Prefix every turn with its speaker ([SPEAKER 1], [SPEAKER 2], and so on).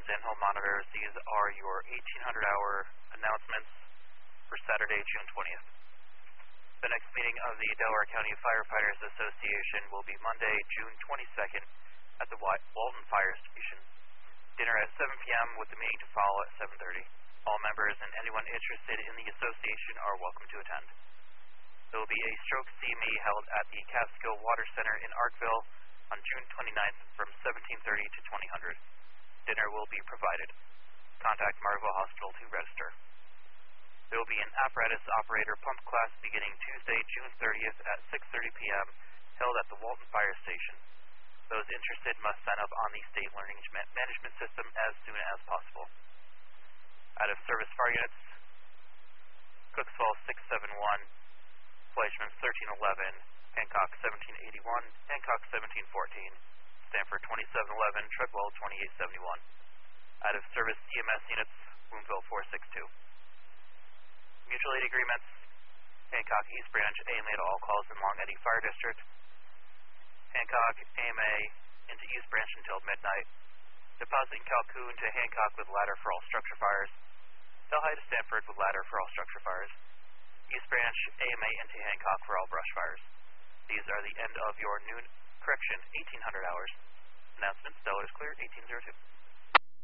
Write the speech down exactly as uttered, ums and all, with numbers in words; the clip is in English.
[SPEAKER 1] stations and home monitors, these are your eighteen hundred hour announcements for Saturday, June twentieth. The next meeting of the Delaware County Firefighters Association will be Monday, June twenty-second at the Walton Fire Station. Dinner at seven p m with the meeting to follow at seven thirty. All members and anyone interested in the association are welcome to attend. There will be a Stroke See Me held at the Catskill Water Center in Arkville on June twenty-ninth from seventeen thirty to twenty hundred. Dinner will be provided. Contact Marville Hospital to register. There will be an apparatus operator pump class beginning Tuesday, June thirtieth at six thirty p m held at the Walton Fire Station. Those interested must sign up on the State Learning Management System as soon as possible. Out of service fire units, Cooks Falls six seven one, Fleischman's thirteen eleven, Hancock seventeen eighty-one, Hancock seventeen fourteen, Stanford twenty-seven eleven, Treadwell twenty-eight seventy-one. Out of service E M S units, Woonville four six two. Mutual aid agreements, Hancock East Branch A M A to all calls in Long Eddy Fire District, Hancock A M A into East Branch until midnight, deposit in Calhoun to Hancock with ladder for all structure fires, Delhi to Stanford with ladder for all structure fires, East Branch A M A into Hancock for all brush fires. These are the end of your noon, correction, eighteen hundred hours. Announcements, Delaware is clear, eighteen oh two.